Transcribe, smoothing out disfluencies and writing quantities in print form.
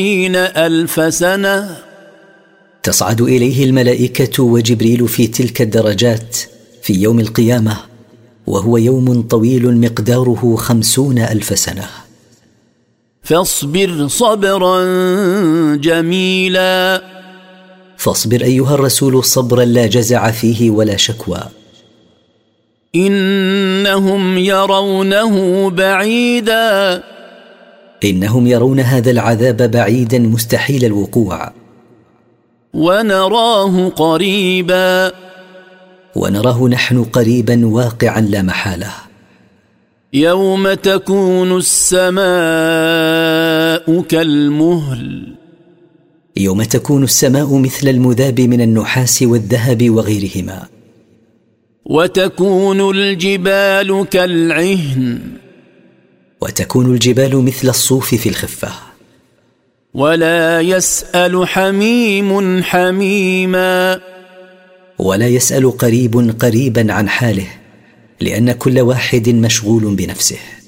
ألف سنة. تصعد إليه الملائكة وجبريل في تلك الدرجات في يوم القيامة، وهو يوم طويل مقداره 50,000 سنة. فاصبر صبرا جميلا. فاصبر أيها الرسول صبرا لا جزع فيه ولا شكوى. إنهم يرونه بعيدا. إنهم يرون هذا العذاب بعيدا مستحيل الوقوع. ونراه قريبا. ونراه نحن قريبا واقعا لا محالة. يوم تكون السماء كالمهل. يوم تكون السماء مثل المذاب من النحاس والذهب وغيرهما. وتكون الجبال كالعهن. وتكون الجبال مثل الصوف في الخفة. ولا يسأل حميم حميما. ولا يسأل قريب قريبا عن حاله، لأن كل واحد مشغول بنفسه.